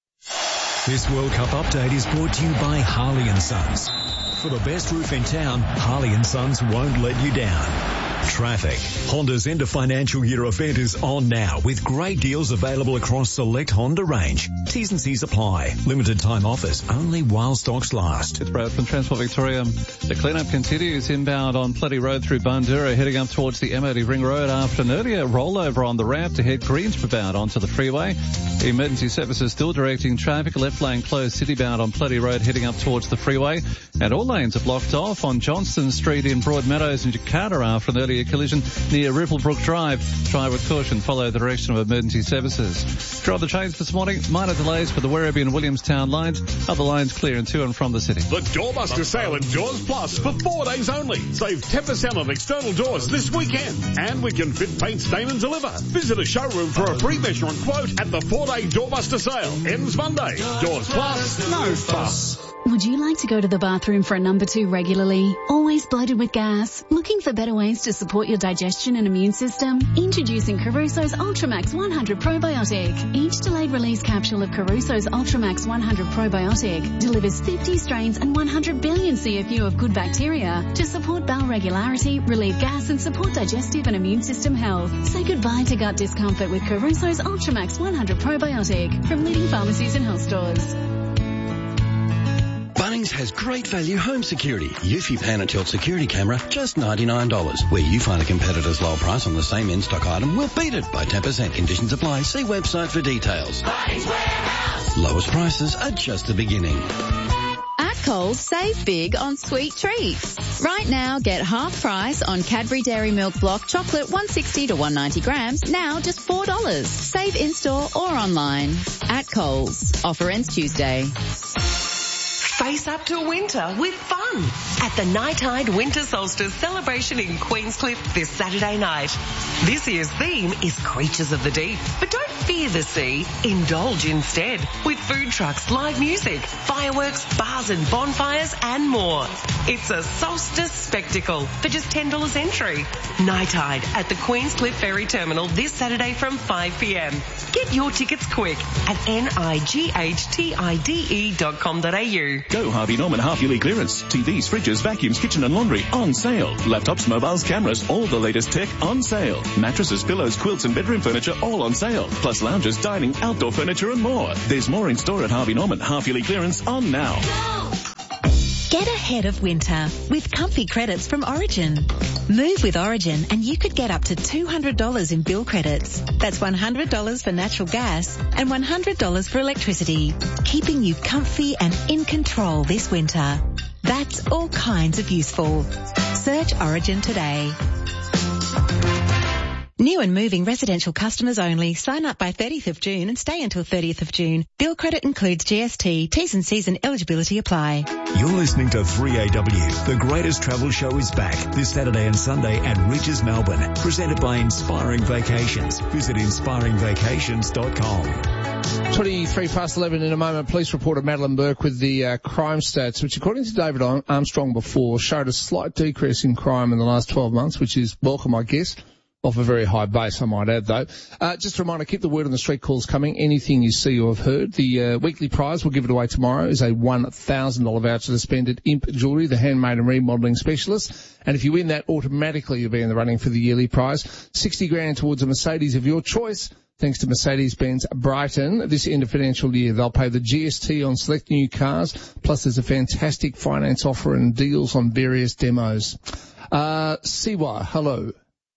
This World Cup update is brought to you by Harley and Sons. For the best roof in town, Harley and Sons won't let you down. Traffic. Honda's end of financial year event is on now with great deals available across select Honda range. T's and C's apply. Limited time offers only while stocks last. It's Brad from Transport Victoria. The cleanup continues inbound on Plenty Road through Bundoora, heading up towards the M O D Ring Road after an earlier rollover on the ramp to head Greensboro bound onto the freeway. Emergency services still directing traffic. Left lane closed city-bound on Plenty Road heading up towards the freeway. And all lanes are blocked off on Johnston Street in Broadmeadows and Jakarta after an earlier collision near Ripplebrook Drive. Drive with caution. Follow the direction of emergency services. Draw the trains this morning. Minor delays for the Werribee and Williamstown lines. Other lines clear and to and from the city. The Doorbuster sale at Doors Plus for four days only. Save ten percent on external doors this weekend. And we can fit, paint, stain and deliver. Visit a showroom for a free measurement quote at the four-day Doorbuster sale. Ends Monday. Doors Plus, no fuss. Would you like to go to the bathroom for a number two regularly? Always bloated with gas? Looking for better ways to support your digestion and immune system? Introducing Caruso's Ultramax one hundred Probiotic. Each delayed release capsule of Caruso's Ultramax one hundred Probiotic delivers fifty strains and one hundred billion C F U of good bacteria to support bowel regularity, relieve gas and support digestive and immune system health. Say goodbye to gut discomfort with Caruso's Ultramax one hundred Probiotic from leading pharmacies and health stores. Bunnings has great value home security. Eufy Pan and Tilt security camera, just ninety-nine dollars. Where you find a competitor's low price on the same in-stock item, we'll beat it by ten percent. Conditions apply. See website for details. Bunnings Warehouse. Lowest prices are just the beginning. At Coles, save big on sweet treats. Right now, get half price on Cadbury Dairy Milk Block Chocolate one sixty to one ninety grams, now just four dollars. Save in-store or online. At Coles. Offer ends Tuesday. Face up to winter with fun at the Night Tide Winter Solstice celebration in Queenscliff this Saturday night. This year's theme is Creatures of the Deep, but don't fear the sea. Indulge instead with food trucks, live music, fireworks, bars and bonfires and more. It's a solstice spectacle for just ten dollars entry. Night Tide at the Queenscliff Ferry Terminal this Saturday from five p m. Get your tickets quick at nighttide dot com dot a u. Go Harvey Norman half-yearly clearance. T Vs, fridges, vacuums, kitchen and laundry on sale. Laptops, mobiles, cameras, all the latest tech on sale. Mattresses, pillows, quilts and bedroom furniture all on sale. Plus lounges, dining, outdoor furniture and more. There's more in store at Harvey Norman half-yearly clearance on now. Get ahead of winter with comfy credits from Origin. Move with Origin and you could get up to two hundred dollars in bill credits. That's one hundred dollars for natural gas and one hundred dollars for electricity, keeping you comfy and in control this winter. That's all kinds of useful. Search Origin today. New and moving residential customers only. Sign up by thirtieth of June and stay until thirtieth of June. Bill credit includes G S T. T's and C's and eligibility apply. You're listening to three A W. The greatest travel show is back this Saturday and Sunday at Ridges, Melbourne. Presented by Inspiring Vacations. Visit inspiring vacations dot com. twenty-three past eleven in a moment. Police reporter Madeline Burke with the uh, crime stats, which according to David Armstrong before, showed a slight decrease in crime in the last twelve months, which is welcome, I guess. Off a very high base, I might add, though. Uh, just a reminder, keep the word on the street calls coming. Anything you see or have heard. The uh, weekly prize, we'll give it away tomorrow, is a one thousand dollars voucher to spend at Imp Jewellery, the handmade and remodelling specialist. And if you win that, automatically you'll be in the running for the yearly prize. sixty grand towards a Mercedes of your choice, thanks to Mercedes-Benz Brighton. This end of financial year, they'll pay the G S T on select new cars, plus there's a fantastic finance offer and deals on various demos. Uh, Siwa, hello.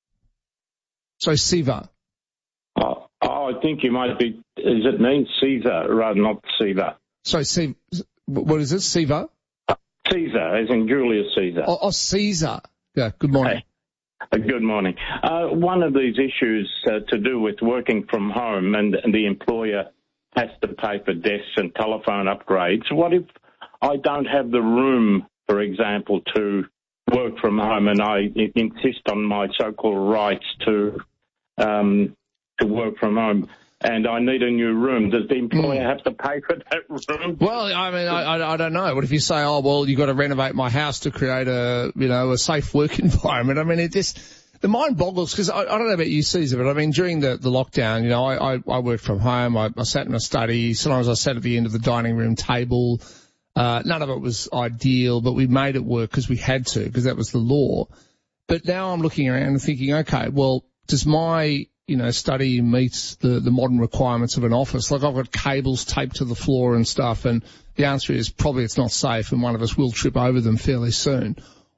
So, Siva. Oh, oh, I think you might be, does it mean Caesar rather than not Siva? So, Siva, what is it, Siva? Caesar, as in Julius Caesar. Oh, oh Caesar. Yeah, good morning. Hey. Good morning. Uh, one of these issues uh, to do with working from home and, and the employer has to pay for desks and telephone upgrades. What if I don't have the room, for example, to work from home and I insist on my so-called rights to um, to work from home and I need a new room? Does the employer mm. have to pay for that room? Well, I mean, I, I, I don't know. What if you say, oh, well, you've got to renovate my house to create a, you know, a safe work environment? I mean, it just, the mind boggles because I, I don't know about you, Caesar, but I mean, during the, the lockdown, you know, I, I, I worked from home. I, I sat in a study. Sometimes I sat at the end of the dining room table. Uh, none of it was ideal, but we made it work because we had to, because that was the law. But now I'm looking around and thinking, okay, well, does my, you know, study meet the, the modern requirements of an office? Like I've got cables taped to the floor and stuff, and the answer is probably it's not safe and one of us will trip over them fairly soon.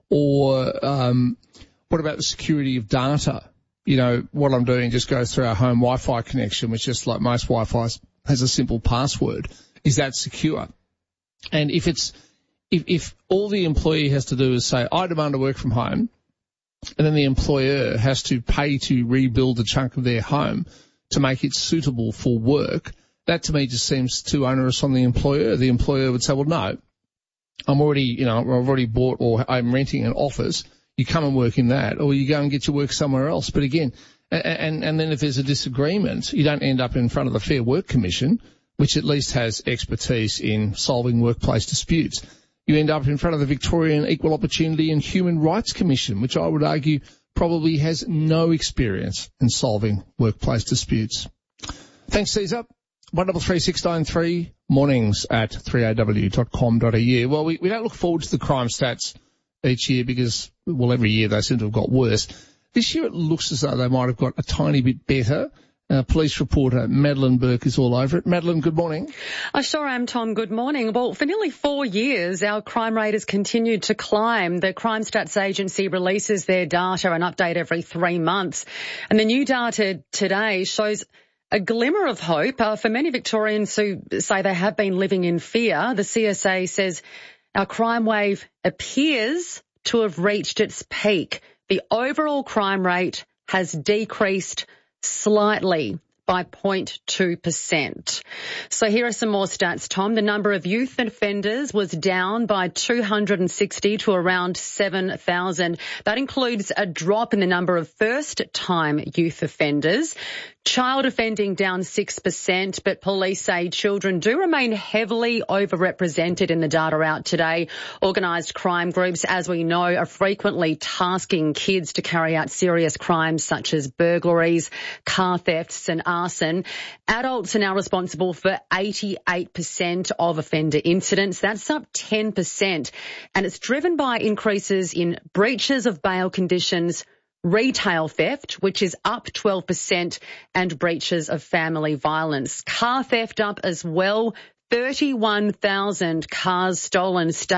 Or, um, what about the security of data? You know, what I'm doing just goes through our home Wi-Fi connection, which just like most Wi-Fi's has a simple password. Is that secure? And if it's, if, if all the employee has to do is say, I demand to work from home, and then the employer has to pay to rebuild a chunk of their home to make it suitable for work, that to me just seems too onerous on the employer. The employer would say, well, no, I'm already, you know, I've already bought or I'm renting an office. You come and work in that, or you go and get your work somewhere else. But again, and, and then if there's a disagreement, you don't end up in front of the Fair Work Commission, which at least has expertise in solving workplace disputes. You end up in front of the Victorian Equal Opportunity and Human Rights Commission, which I would argue probably has no experience in solving workplace disputes. Thanks, Caesar. one double three six nine three, mornings at three a w dot com dot a u. Well, we, we don't look forward to the crime stats each year because, well, every year they seem to have got worse. This year it looks as though they might have got a tiny bit better. Uh, police reporter Madeline Burke is all over it. Madeline, good morning. I sure am, Tom. Good morning. Well, for nearly four years, our crime rate has continued to climb. The Crime Stats Agency releases their data and update every three months. And the new data today shows a glimmer of hope uh, for many Victorians who say they have been living in fear. The C S A says our crime wave appears to have reached its peak. The overall crime rate has decreased slightly, by zero point two percent. So here are some more stats, Tom. The number of youth offenders was down by two hundred sixty to around seven thousand. That includes a drop in the number of first-time youth offenders. Child offending down six percent, but police say children do remain heavily overrepresented in the data out today. Organised crime groups, as we know, are frequently tasking kids to carry out serious crimes such as burglaries, car thefts and arson. Adults are now responsible for eighty-eight percent of offender incidents. That's up ten percent. And it's driven by increases in breaches of bail conditions, retail theft, which is up twelve percent, and breaches of family violence. Car theft up as well. thirty-one thousand cars stolen.